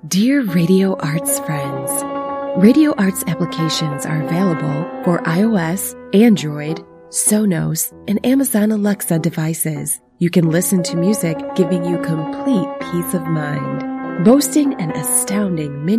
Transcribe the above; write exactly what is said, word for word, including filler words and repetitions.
Dear Radio Arts friends, Radio Arts applications are available for iOS, Android, Sonos, and Amazon Alexa devices. You can listen to music giving you complete peace of mind. Boasting an astounding mini